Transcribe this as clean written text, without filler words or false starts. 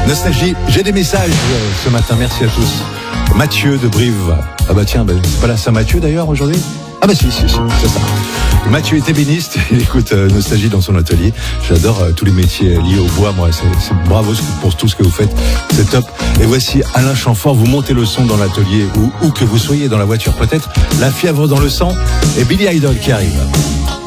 Nostalgie, j'ai des messages ce matin, merci à tous. Mathieu de Brive. Ah bah tiens, c'est pas la Saint-Mathieu d'ailleurs aujourd'hui ? Ah bah si, c'est ça. Mathieu est ébéniste, il écoute Nostalgie dans son atelier. J'adore tous les métiers liés au bois, moi, c'est bravo pour tout ce que vous faites, c'est top. Et voici Alain Chamfort, vous montez le son dans l'atelier, ou que vous soyez dans la voiture peut-être, La fièvre dans le sang, et Billy Idol qui arrive.